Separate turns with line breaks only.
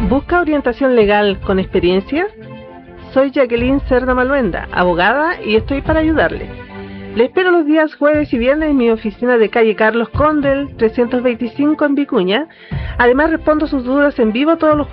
¿Busca orientación legal con experiencia? Soy Jacqueline Cerda Maluenda, abogada, y estoy para ayudarle. Le espero los días jueves y viernes en mi oficina de calle Carlos Condel, 325 en Vicuña. Además, respondo sus dudas en vivo todos los